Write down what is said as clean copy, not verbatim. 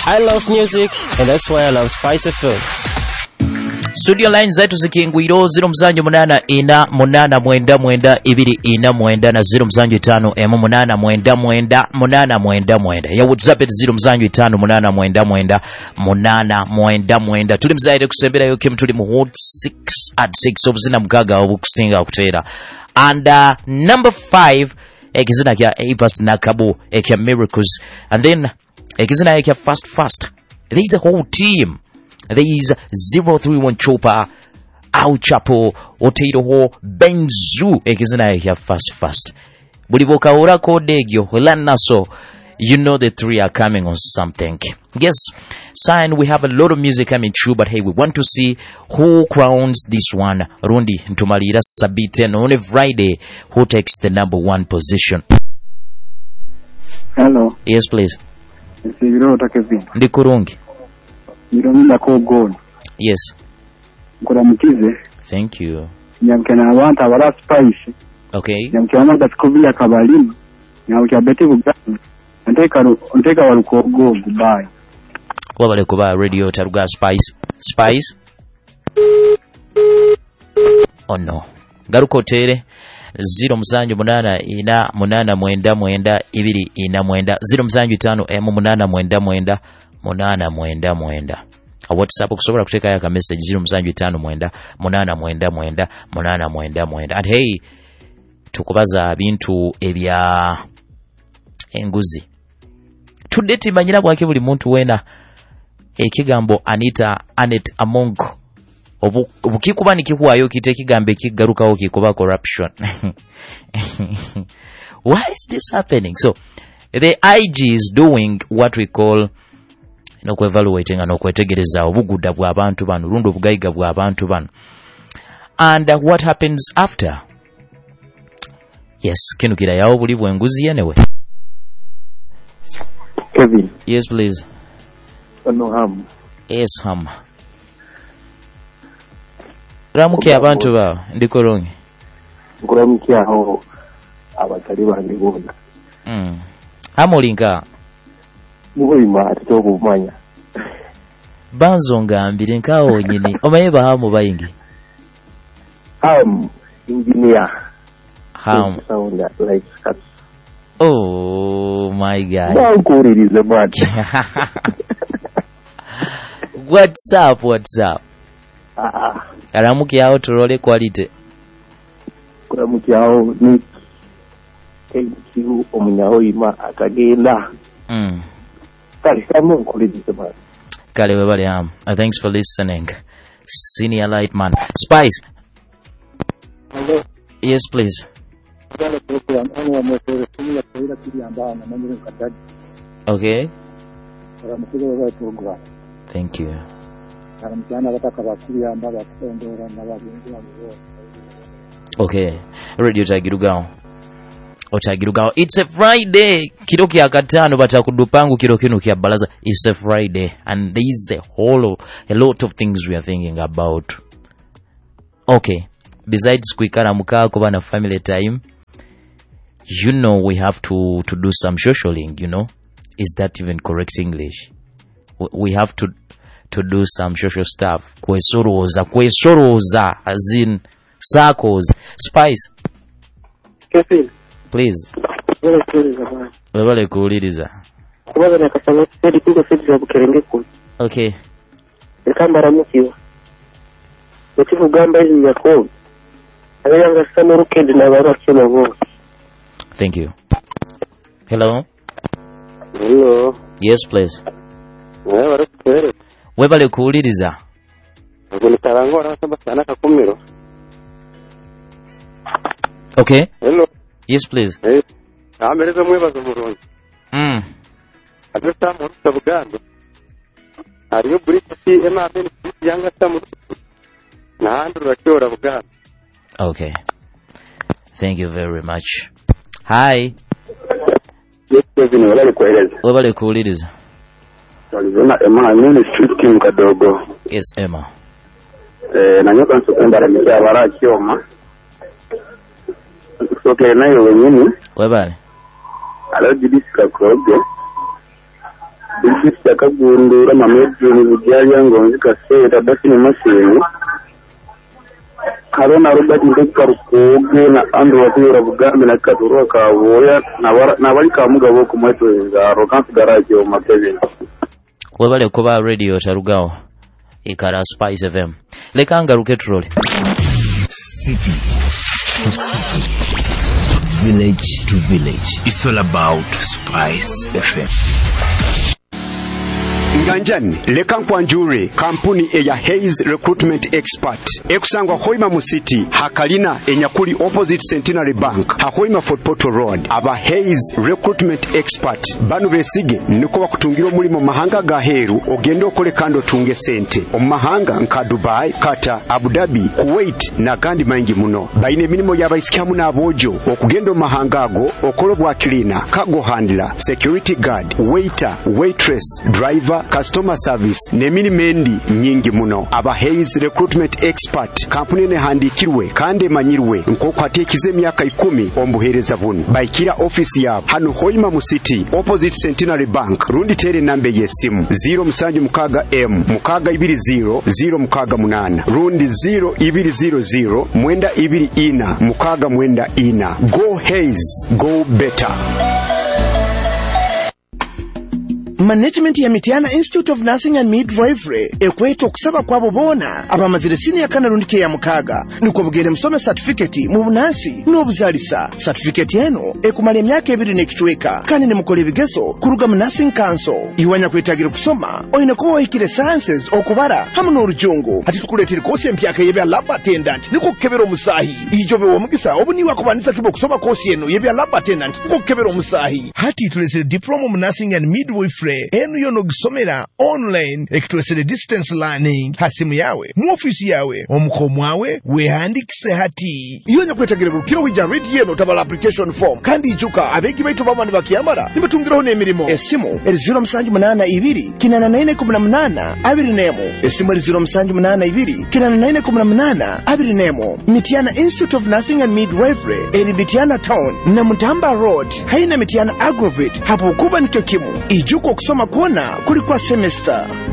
I love music, and that's why I love Spice FM. Studio line zetu zikingwiro 084899249 na 055 ya WhatsApp 055 tuli mzaire kusembera yoke mtuli mu 6 at 6 obuzina mukaga obukusinga okutera and number 5 ekizina kya Apas Nakabu ekya Miracles and then ekizina ekya fast there is a whole team. There is 031 Chopa, Au Chapo, Oteiroho, Benzu, ekizina ya fast. Buliboka ora kodegyo, Lanaso, you know the three are coming on something. Yes, sign we have a lot of music coming true, but hey, we want to see who crowns this one. Rundi Ntumalira Sabite on a Friday, who takes the number 1 position. Hello. Yes, please. Ndikurungi. Miromina Kogon. Yes. Mkize. Thank you. Nyamkena abantu abala Spice. Okay. Nyamkena dasikobila kabalima. Nyamkena beti bugana. Nteka walukogo goodbye. Wabale kuba radio taruga Spice. Oh no. Garuko tere 078499249 075 a WhatsApp okusobola kuteka ya ka message 075 and hey tukubaza bintu ebya enguzi tudeti manyina bwake buli muntu wena ekigambo Anet Among obukikuba nikikuwayo kite ekigambo ekigarukawo kikuba corruption. Why is this happening? So the IG is doing what we call evaluating and okwetegereza obugudda bw'abantu bano rundo obugayiga bw'abantu bano and what happens after. Yes, kinukira yawo buli bwenguzi yenewe. Kevin. Yes, please. No harm. Yes, harm. Ramuke abantu ba ndikolongi. Nguramuke aho abatali bange bona. Hamolinka. Muhima atitokumanya. Banzonga mbiri nkawo nyini. Omayeba hamu bayingi. Engineer. Sound like that. Oh my God. What's up? Aramuki yao turole quality. Aramuki yao ni thank you omunyaho ima akagenda. Kale webale am. Thanks for listening. Senior Lightman. Spice. Hello. Yes, please. Okay. Thank you. Okay. Radio Tagirugao. Otagirugao. It's a Friday. Kiro kya katano batakudupangu kiro kinu kya balaza. It's a Friday. And there is a lot of things we are thinking about. Okay. Besides kuikara mukako bana family time, you know we have to do some socialing, you know. Is that even correct English? We have to do some social stuff. Kwesoroza, as in circles. Spice. Kevin. Please. Webale kuuliriza. Kubaza nakasanga kidi kuko sisi ya bukerengeko. Okay. Ekambara mukiwa. Mukivu gamba izi yako. Ayanga sama rukedi na bara kema go. Thank you. Hello. Hello. Yes, please. Webale kuuliriza. Ngitarangora sabasana kakumiro. Okay. Hello. Yes, please. Hey. Amereza mwebazo murongo. Adesta mu Buganda. Ariyo British MAN yanga tamu. Na andu rakora Buganda. Okay. Thank you very much. Hi. Yes, Kevin, webale kuuliriza. Walizona Emma nini street kadogo. Yes, Emma. Nanyoka nsukenda mkia wala kioma. Soke nayo wenyini. Webale. Alo jidisika kroge. Ibisi yakagundura mamedini bijyanye ngo nzikasera dasine mashini. Haruna Robert Ndekarukoge na Andrew Watera Bugambe na Kaduru Kaboya na bali kamugabo ku mweto za Rokansi Garage o Makevin. Wabale kuba radio Charugao ikara Spice FM. Lekanga ruketrol. City to city. Village to village. It's all about Spice FM. Nganjani leka nkwanjure kampuni eya Hayes Recruitment Expert ekusangwa Hoima mu City hakalina enyakuli opposite Centenary Bank Hoima Fort Portal Road aba Hayes Recruitment Expert banu besige niko bakutungira omulimo mahanga ga heru ogenda okole kando tunge sente omahanga nka Dubai, Qatar, Abu Dhabi, Kuwait na gandi mangi muno baine minimo yabaisikamu na abojo okugenda omahanga ago okolo bwa cleaner, cargo handler, security guard, waiter, waitress, driver, customer service nemini mendi nyingi muno aba Hayes Recruitment Expert kampuni ne handikirwe kandi manyirwe nkoko atekize myaka 10 ombuhereza bunu baikira office yabo hano Hoima mu City opposite Centenary Bank rundi tere nambe yesimu 07 mukaga 20 068 rundi 0200 mwenda 24 mukaga mwenda 4 go Hayes go better. Management ya Mitiana Institute of Nursing and Midwifery ekweto kusaba kwabo bona abamazire senior kanarundi ke ya mukaga nuko bugere musome certificate mu bunasi n'obuzalisa certificate eno ekumala emyaka 2 n'ekichweka kandi ne mukole bigeso kuruga mu Nursing Council iwanya kwetagira kusoma oyine ko oyikire sciences okubara hamwe n'orujungu ati tukuletire kosi empyaka yebya lab attendant niko kebero musahi ijobe wo mugisa obuni wakubanisa kibo kusoma kosi eno yebya lab attendant niko kebero musahi hati tulesire diploma mu Nursing and Midwifery enu yono gisomera online ekitwesere distance learning hasimu yawe mu office yawe omukomo wawe wehandikise hati iyonya kwetagira rukiro wija read yeno tabala application form kandi ijuka abegi baitu bamani bakiyamara nibatungiraho n'emirimo esimu 0782 kinana abiri nemo esimu 0782 kinana abiri nemo Mitiana Institute of Nursing and Midwifery eri Mitiana Town na Mutamba Road haina Mitiana Agrovate hapo kuba nikyo kimu ijuko kusoma kuona kulikuwa semester